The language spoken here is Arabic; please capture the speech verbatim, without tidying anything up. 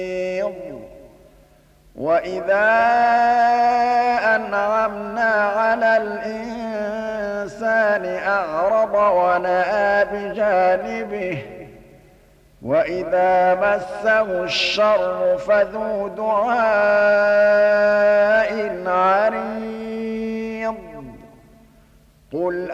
وَإِذَا أَنْعَمْنَا عَلَى الْإِنسَانِ أَعْرَضَ وَنَأَىٰ بِجَانِبِهِ وَإِذَا مَسَّهُ الشَّرُّ فَذُو دُعَاءٍ